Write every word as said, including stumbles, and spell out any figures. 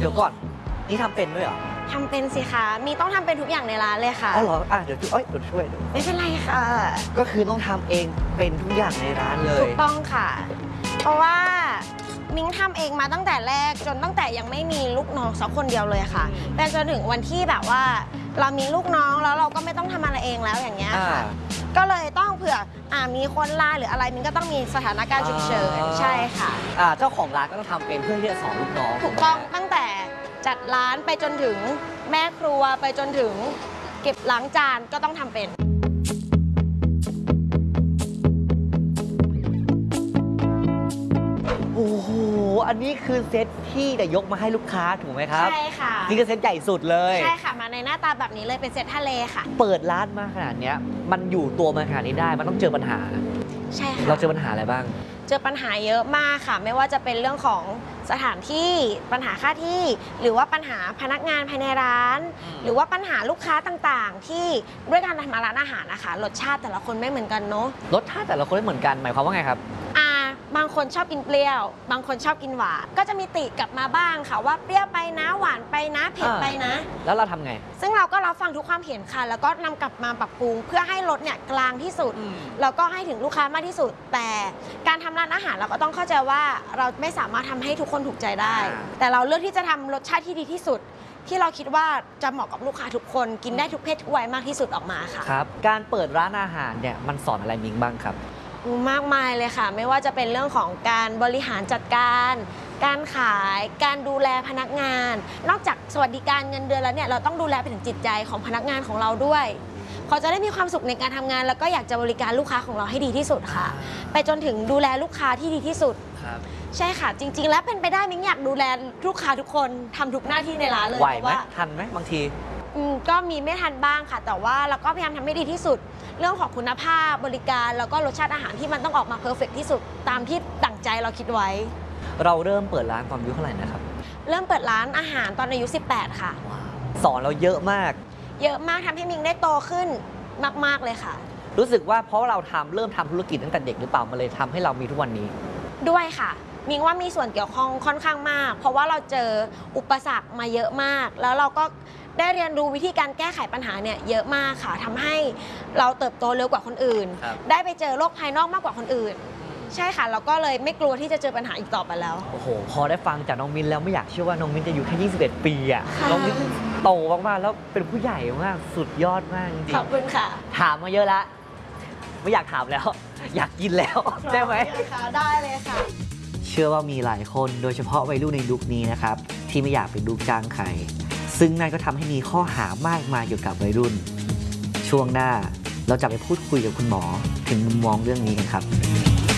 ดี๋ยวก่อนนี่ทำเป็นด้วยเหรอทำเป็นสิคะมีต้องทำเป็นทุกอย่างในร้านเลยค่ะอ๋อเหรออ่ะเดี๋ยวช่วยเอ้ยเดี๋ยวช่วยไม่เป็นไรค่ะก็คือต้องทำเองเป็นทุกอย่างในร้านเลยถูกต้องค่ะเพราะว่ามิ้งทำเองมาตั้งแต่แรกจนตั้งแต่ยังไม่มีลูกน้องสักคนเดียวเลยค่ะแต่จนถึงวันที่แบบว่าเรามีลูกน้องแล้วเราก็ไม่ต้องทำอะไรเองแล้วอย่างเงี้ยค่ะก็เลยต้องเผื่ออ่ามีคนลาหรืออะไรมิ้งก็ต้องมีสถานการณ์ฉุกเฉินใช่ค่ะอ่าเจ้าของร้านก็ต้องทำเป็นเพื่อที่จะสอนลูกน้องถูกต้องตั้งแต่จัดร้านไปจนถึงแม่ครัวไปจนถึงเก็บล้างจานก็ต้องทำเป็นโอ้โหอันนี้คือเซตที่จะยกมาให้ลูกค้าถูกไหมครับใช่ค่ะนี่คือเซตใหญ่สุดเลยใช่ค่ะมาในหน้าตาแบบนี้เลยเป็นเซตทะเลค่ะเปิดร้านมาขนาดนี้มันอยู่ตัวมาขนาดนี้ได้มันต้องเจอปัญหาใช่ค่ะเราเจอปัญหาอะไรบ้างเจอปัญหาเยอะมากค่ะไม่ว่าจะเป็นเรื่องของสถานที่ปัญหาค่าที่หรือว่าปัญหาพนักงานภายในร้านหรือว่าปัญหาลูกค้าต่างๆที่ด้วยการทำร้านอาหารนะคะรสชาติแต่ละคนไม่เหมือนกันเนาะรสชาติแต่ละคนไม่เหมือนกันหมายความว่าไงครับอ่าบางคนชอบกินเปรี้ยวบางคนชอบกินหวานก็จะมีติกลับมาบ้างค่ะว่าเปรี้ยวไปนะหวานไปนะเผ็ดไปนะแล้วเราทำไงซึ่งเราก็รับฟังทุกความเห็นค่ะแล้วก็นำกลับมาปรับปรุงเพื่อให้รสเนี่ยกลางที่สุดแล้วก็ให้ถึงลูกค้ามากที่สุดแต่การทำร้านอาหารเราก็ต้องเข้าใจว่าเราไม่สามารถทำให้ทุกคนถูกใจได้แต่เราเลือกที่จะทำรสชาติที่ดีที่สุดที่เราคิดว่าจะเหมาะกับลูกค้าทุกคนกินได้ทุกเพศทุกวัยมากที่สุดออกมาค่ะครับการเปิดร้านอาหารเนี่ยมันสอนอะไรมิ้งบ้างครับมากมายเลยค่ะไม่ว่าจะเป็นเรื่องของการบริหารจัดการการขายการดูแลพนักงานนอกจากสวัสดิการเงินเดือนแล้วเนี่ยเราต้องดูแลไปถึงจิตใจของพนักงานของเราด้วยเขาจะได้มีความสุขในการทำงานแล้วก็อยากจะบริการลูกค้าของเราให้ดีที่สุดค่ะไปจนถึงดูแลลูกค้าที่ดีที่สุดใช่ค่ะจริงๆแล้วเป็นไปได้มิ้งอยากดูแลลูกค้าทุกคนทำทุกหน้าที่ในร้านเลยไหวไหมทันไหมบางทีก็มีไม่ทันบ้างค่ะแต่ว่าเราก็พยายามทำให้ดีที่สุดเรื่องของคุณภาพบริการแล้วก็รสชาติอาหารที่มันต้องออกมาเพอร์เฟกที่สุดตามที่ตั้งใจเราคิดไว้เราเริ่มเปิดร้านตอนอายุเท่าไหร่นะครับเริ่มเปิดร้านอาหารตอนอายุสิบแปดค่ะสอนเราเยอะมากเยอะมากทำให้มิงได้โตขึ้นมากๆเลยค่ะรู้สึกว่าเพราะเราทำเริ่มทำธุรกิจตั้งแต่เด็กหรือเปล่ามันเลยทำให้เรามีทุกวันนี้ด้วยค่ะมิงว่ามีส่วนเกี่ยวข้องค่อนข้างมากเพราะว่าเราเจออุปสรรคมาเยอะมากแล้วเราก็ได้เรียนรู้วิธีการแก้ไขปัญหาเนี่ยเยอะมากค่ะทำให้เราเติบโตเร็วกว่าคนอื่นได้ไปเจอโลกภายนอกมากกว่าคนอื่นใช่ค่ะเราก็เลยไม่กลัวที่จะเจอปัญหาอีกต่อไปแล้วโอ้โหพอได้ฟังจากน้องมิ้นแล้วไม่อยากเชื่อว่าน้องมิ้นจะอยู่แค่ยี่สิบเอ็ดปีอะน้องมิ้นโตมากๆแล้วเป็นผู้ใหญ่มากสุดยอดมากจริงขอบคุณค่ะถามมาเยอะละไม่อยากถามแล้วอยากกินแล้วใช่ไหมได้เลยค่ะเชื่อว่ามีหลายคนโดยเฉพาะวัยรุ่นในยุคนี้นะครับที่ไม่อยากเป็นลูกจ้างใครซึ่งนั่นก็ทำให้มีข้อหามากมายเกี่ยวกับวัยรุ่นช่วงหน้าเราจะไปพูดคุยกับคุณหมอถึงมุมมองเรื่องนี้กันครับ